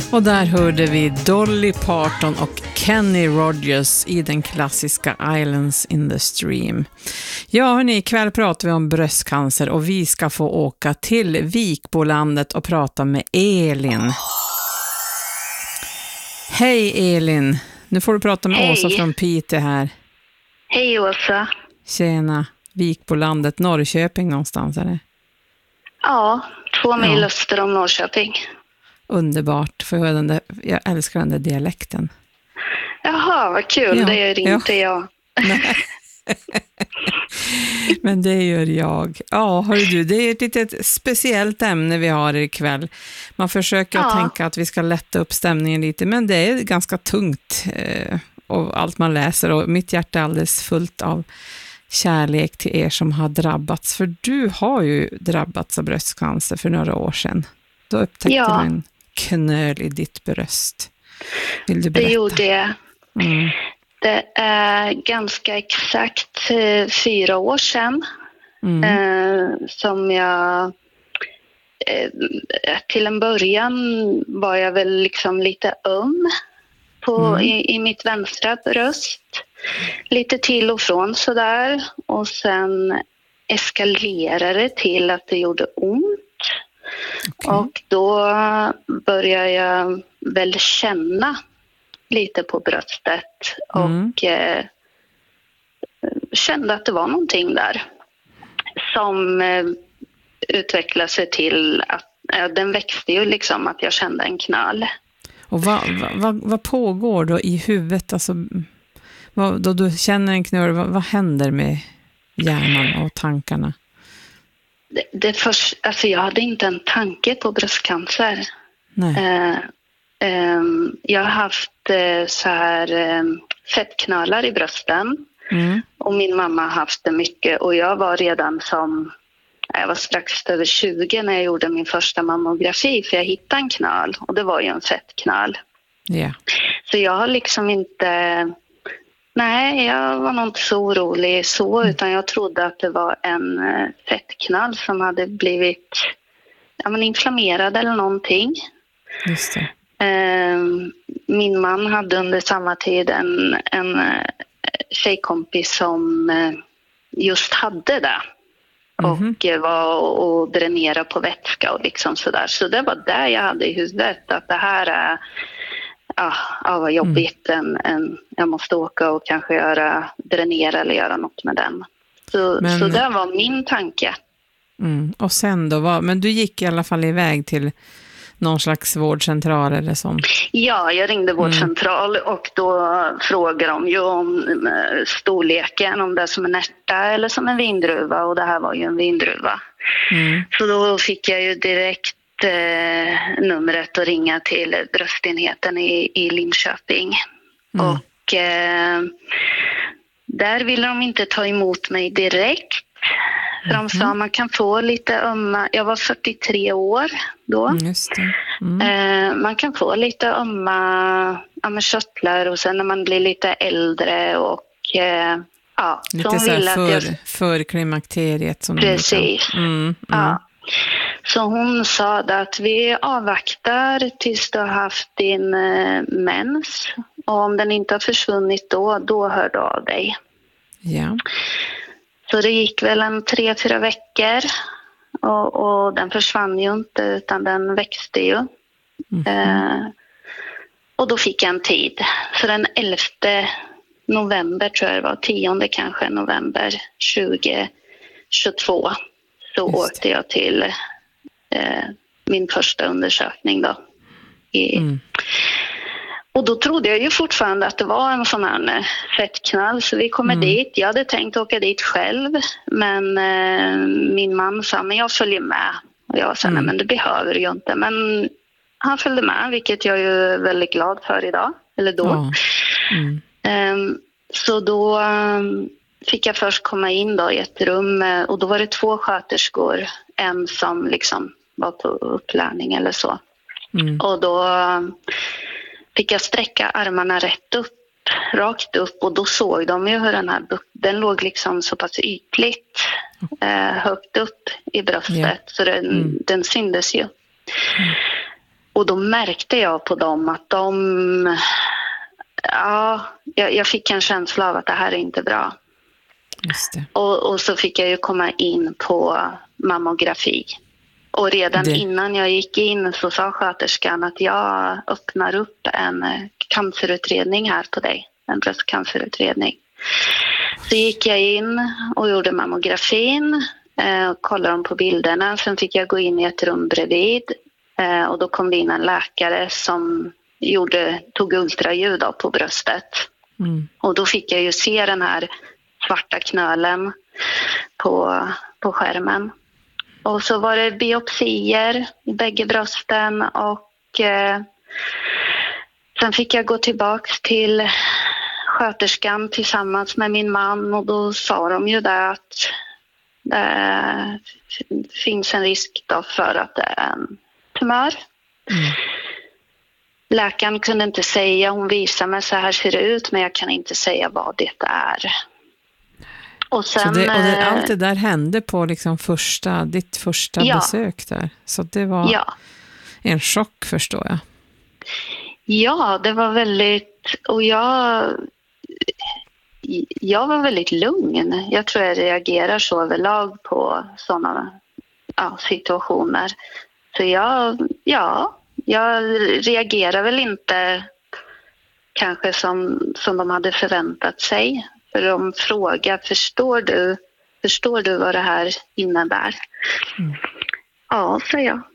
Och där hörde vi Dolly Parton och Kenny Rogers i den klassiska Islands in the Stream. Ja hörni, ikväll pratar vi om bröstcancer och vi ska få åka till Vikbolandet och prata med Elin. Hej Elin, nu får du prata med Åsa från Piteå här. Hej Åsa. Tjena, Vikbolandet, Norrköping någonstans är det? Ja, 2 mil öster om Norrköping. Underbart, för jag älskar den där dialekten. Jaha, vad kul, det gör inte jag. Men det gör jag. Ja, hörru du, det är ett litet speciellt ämne vi har ikväll. Man försöker tänka att vi ska lätta upp stämningen lite, men det är ganska tungt och allt man läser. Och mitt hjärta är alldeles fullt av kärlek till er som har drabbats. För du har ju drabbats av bröstcancer för några år sedan. Då upptäckte du en knöl i ditt bröst. Vill du berätta? Det gjorde jag. Det är ganska exakt 4 år sedan som jag till en början var jag väl liksom lite i mitt vänstra bröst. Lite till och från sådär. Och sen eskalerade det till att det gjorde ont. Okay. Och då började jag väl känna lite på bröstet och kände att det var någonting där som utvecklade sig till att den växte ju liksom att jag kände en knöl. Och vad pågår då i huvudet? Alltså, då du känner en knöl, vad händer med hjärnan och tankarna? Alltså jag hade inte en tanke på bröstcancer. Nej. Jag har haft så här fettknölar i brösten och min mamma har haft det mycket och jag var redan jag var strax över 20 när jag gjorde min första mammografi för jag hittade en knöl och det var ju en fettknöl. Yeah. Så jag har liksom jag var nog inte så orolig utan jag trodde att det var en fettknöl som hade blivit inflammerad eller någonting. Just det. Min man hade under samma tid en tjejkompis som just hade det och var och dränerade på vätska och liksom sådär. Så det var där jag hade i huvudet att det här är vad jobbigt. Jag måste åka och kanske dränera eller göra något med den. Så det var min tanke. Och sen då, men du gick i alla fall iväg till någon slags vårdcentral eller sånt? Ja, jag ringde vårdcentral och då frågade de ju om storleken, om det är som en ärta eller som en vindruva och det här var ju en vindruva. Så då fick jag ju direkt numret att ringa till bröstenheten i Linköping. Och där ville de inte ta emot mig direkt. För de sa man kan få lite ömma, jag var 43 år då. Just det. Man kan få lite ömma körtlar och sen när man blir lite äldre och lite så här för klimakteriet. Som precis. Så hon sa att vi avvaktar tills du har haft din mens och om den inte har försvunnit då hör du av dig. Ja. Så det gick väl 3-4 veckor och den försvann ju inte utan den växte ju. Och då fick jag en tid. Så den 11 november tror jag det var, 10 kanske november 2022 så åkte jag till min första undersökning då. Och då trodde jag ju fortfarande att det var en sån här fettknall så vi kommer dit. Jag hade tänkt åka dit själv men min man sa men jag följer med. Och jag sa nej men det behöver du ju inte. Men han följde med vilket jag är ju väldigt glad för idag. Eller då. Så då fick jag först komma in då i ett rum och då var det 2 sköterskor. En som liksom var på upplärning eller så. Och då fick jag sträcka armarna rakt upp och då såg de ju hur den låg liksom så pass ytligt högt upp i bröstet så den syndes ju. Och då märkte jag på dem att jag fick en känsla av att det här är inte bra. Just det. Och så fick jag ju komma in på mammografi. Och redan innan jag gick in så sa sköterskan att jag öppnar upp en cancerutredning här på dig. En bröstcancerutredning. Så gick jag in och gjorde mammografin. Kollade dem på bilderna. Sen fick jag gå in i ett rum bredvid. Och då kom det in en läkare som tog ultraljud på bröstet. Mm. Och då fick jag ju se den här svarta knölen på skärmen. Och så var det biopsier i bägge brösten och sen fick jag gå tillbaks till sköterskan tillsammans med min man och då sa de ju där att det finns en risk då för att det är en tumör. Mm. Läkaren kunde inte säga, hon visade mig så här ser det ut men jag kan inte säga vad det är. Och sen, allt det där hände på liksom ditt första besök där. Så det var en chock förstår jag. Ja, det var väldigt... Och jag var väldigt lugn. Jag tror jag reagerar så överlag på sådana situationer. Så jag reagerar väl inte kanske som de hade förväntat sig. För de frågar, förstår du vad det här innebär? Mm. Ja, säger jag.